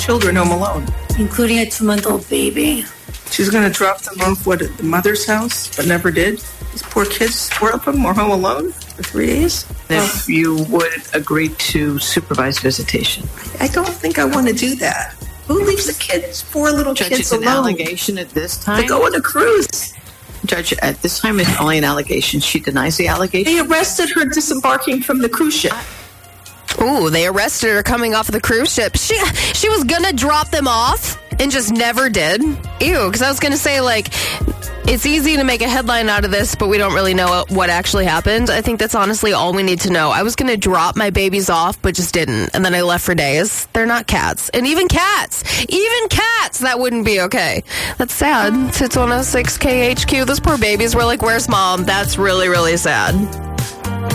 children home alone. Including a 2-month-old baby. She's going to drop them off, at the mother's house, but never did. These poor kids, 4 of them, were home alone for 3 days. If you would agree to supervised visitation. I don't think I want to do that. Who leaves the kids, 4 little Judge, kids it's an alone? allegation at this time. To go on a cruise. Judge, at this time, it's only an allegation. She denies the allegation. They arrested her disembarking from the cruise ship. Ooh, they arrested her coming off of the cruise ship. She was gonna drop them off and just never did. Ew, because I was gonna say, like, it's easy to make a headline out of this, but we don't really know what actually happened. I think that's honestly all we need to know. I was gonna drop my babies off, but just didn't, and then I left for days. They're not cats. And even cats, that wouldn't be okay. That's sad. It's 106 KHQ. Those poor babies were like, where's mom? That's really, really sad.